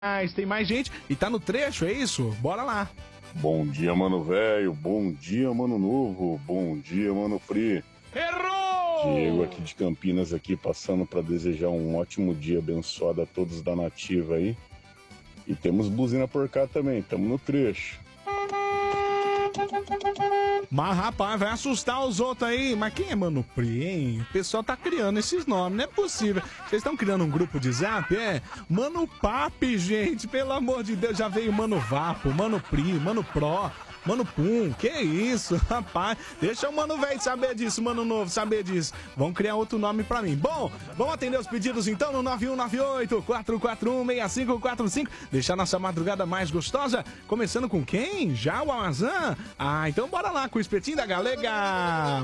Tem mais gente e tá no trecho, é isso? Bora lá. Bom dia, mano velho. Bom dia, mano novo. Bom dia, mano Free. Errou! Diego aqui de Campinas aqui passando para desejar um ótimo dia abençoado a todos da Nativa aí. E temos buzina por cá também, tamo no trecho. Mas, rapaz, vai assustar os outros aí. Mas quem é Mano Pri, hein? O pessoal tá criando esses nomes, não é possível. Vocês estão criando um grupo de zap? É? Mano Papi, gente, pelo amor de Deus. Já veio Mano Vapo, Mano Pri, Mano Pro, Mano Pum. Que isso, rapaz? Deixa o Mano Velho saber disso, Mano Novo saber disso. Vamos criar outro nome pra mim. Bom, vamos atender os pedidos então no 9198-441-6545. Deixar nossa madrugada mais gostosa. Começando com quem? Já o Amazon? Ah, então bora lá com o espetinho da galega.